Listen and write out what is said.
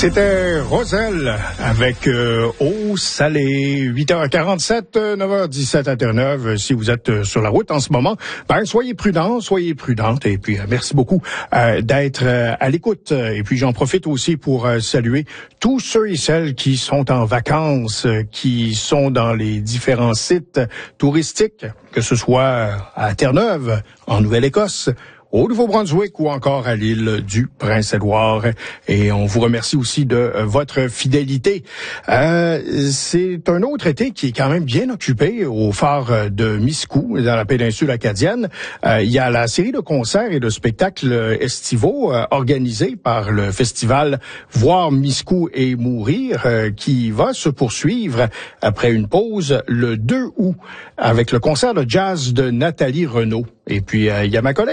C'était Roselle avec Eau salée, 8h47, 9h17 à Terre-Neuve. Si vous êtes sur la route en ce moment, soyez prudents, soyez prudentes. Et puis, merci beaucoup d'être à l'écoute. Et puis, j'en profite aussi pour saluer tous ceux et celles qui sont en vacances, qui sont dans les différents sites touristiques, que ce soit à Terre-Neuve, en Nouvelle-Écosse, au Nouveau-Brunswick ou encore à l'île du Prince-Édouard. Et on vous remercie aussi de votre fidélité. C'est un autre été qui est quand même bien occupé au phare de Miscou, dans la péninsule acadienne. Il y a la série de concerts et de spectacles estivaux organisés par le festival Voir Miscou et Mourir qui va se poursuivre après une pause le 2 août avec le concert de jazz de Nathalie Renaud. Et puis, il y a ma collègue